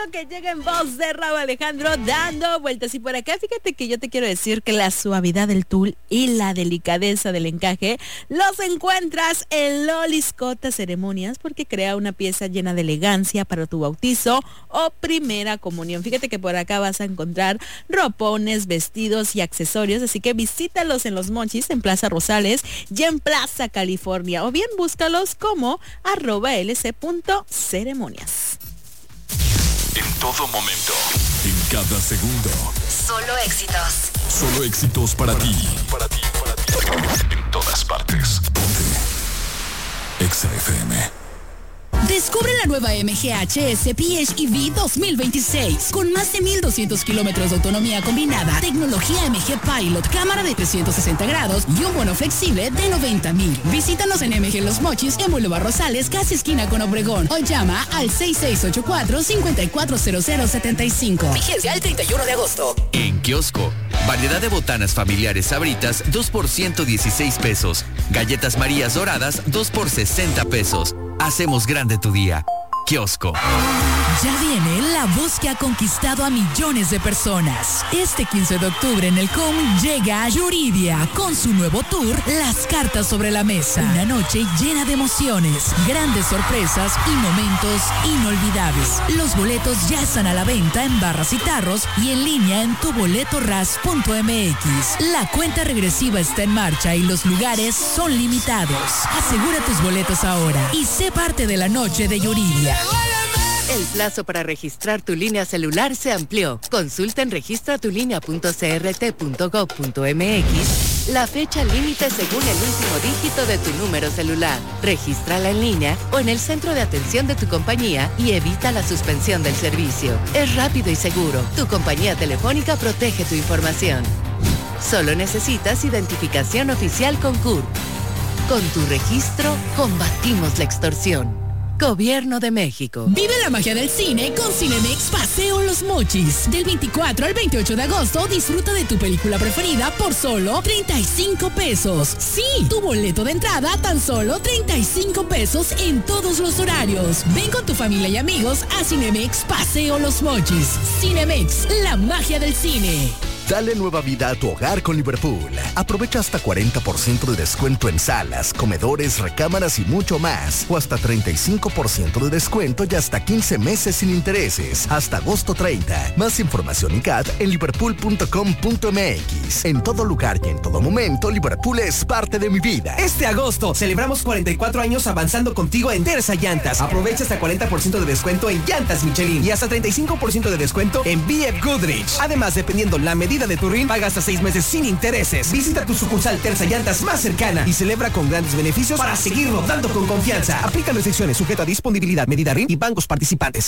que llega en voz de Rauw Alejandro dando vueltas. Y por acá, fíjate que yo te quiero decir que la suavidad del tul y la delicadeza del encaje los encuentras en Lolis Cota Ceremonias, porque crea una pieza llena de elegancia para tu bautizo o primera comunión. Fíjate que por acá vas a encontrar ropones, vestidos y accesorios, así que visítalos en Los Mochis, en Plaza Rosales y en Plaza California, o bien búscalos como @lc.ceremonias. En todo momento, en cada segundo. Solo éxitos. Solo éxitos para ti. Para ti, para ti. En todas partes. Ponte Exa FM. Descubre la nueva MG HS PHEV 2026 con más de 1,200 kilómetros de autonomía combinada, tecnología MG Pilot, cámara de 360 grados y un bono flexible de 90,000. Visítanos en MG Los Mochis, en Boulevard Rosales, casi esquina con Obregón, o llama al 6684-540075. Vigencia el 31 de agosto. En Kiosco, variedad de botanas familiares Sabritas, 2 por 116 pesos. Galletas Marías doradas, 2 por 60 pesos. Hacemos grande tu día. Kiosco. Ya viene la voz que ha conquistado a millones de personas. Este 15 de octubre en el COM llega Yuridia con su nuevo tour Las Cartas sobre la Mesa. Una noche llena de emociones, grandes sorpresas y momentos inolvidables. Los boletos ya están a la venta en barras y tarros y en línea en tuboletoras.mx. La cuenta regresiva está en marcha y los lugares son limitados. Asegura tus boletos ahora y sé parte de la noche de Yuridia. El plazo para registrar tu línea celular se amplió. Consulta en registratulinea.crt.gov.mx la fecha límite según el último dígito de tu número celular. Regístrala en línea o en el centro de atención de tu compañía y evita la suspensión del servicio. Es rápido y seguro. Tu compañía telefónica protege tu información. Solo necesitas identificación oficial con CURP. Con tu registro, combatimos la extorsión. Gobierno de México. Vive la magia del cine con Cinemex Paseo Los Mochis. Del 24 al 28 de agosto, disfruta de tu película preferida por solo 35 pesos. Sí, tu boleto de entrada tan solo 35 pesos en todos los horarios. Ven con tu familia y amigos a Cinemex Paseo Los Mochis. Cinemex, la magia del cine. Dale nueva vida a tu hogar con Liverpool. Aprovecha hasta 40% de descuento en salas, comedores, recámaras y mucho más. O hasta 35% de descuento y hasta 15 meses sin intereses. Hasta agosto 30. Más información y CAT en liverpool.com.mx. En todo lugar y en todo momento, Liverpool es parte de mi vida. Este agosto celebramos 44 años avanzando contigo en Dersa Llantas. Aprovecha hasta 40% de descuento en llantas Michelin y hasta 35% de descuento en BF Goodrich. Además, dependiendo la medida de tu RIN, paga hasta 6 meses sin intereses. Visita tu sucursal Terza Llantas más cercana y celebra con grandes beneficios para seguir rodando con confianza. Aplican restricciones, sujeto a disponibilidad, medida RIN y bancos participantes.